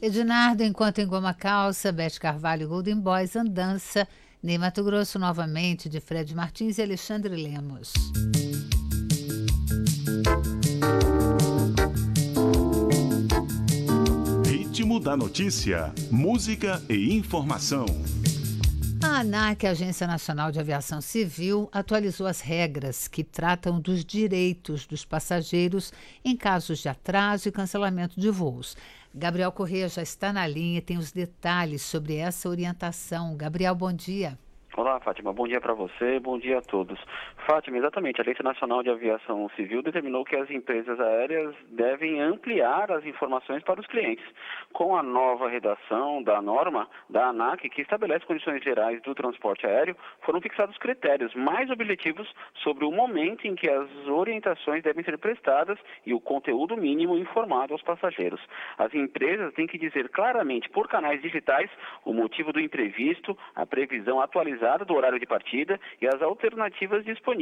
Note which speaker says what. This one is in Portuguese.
Speaker 1: Ednardo, Enquanto Engoma a Calça, Beth Carvalho, Golden Boys, Andança, Ney Matogrosso novamente, de Fred Martins e Alexandre Lemos.
Speaker 2: Ritmo da notícia, música e informação.
Speaker 1: A ANAC, Agência Nacional de Aviação Civil, atualizou as regras que tratam dos direitos dos passageiros em casos de atraso e cancelamento de voos. Gabriel Corrêa já está na linha e tem os detalhes sobre essa orientação. Gabriel, bom dia.
Speaker 3: Olá, Fátima. Bom dia para você, bom dia a todos. Fátima, exatamente, a Agência Nacional de Aviação Civil determinou que as empresas aéreas devem ampliar as informações para os clientes. Com a nova redação da norma da ANAC, que estabelece condições gerais do transporte aéreo, foram fixados critérios mais objetivos sobre o momento em que as orientações devem ser prestadas e o conteúdo mínimo informado aos passageiros. As empresas têm que dizer claramente por canais digitais o motivo do imprevisto, a previsão atualizada do horário de partida e as alternativas disponíveis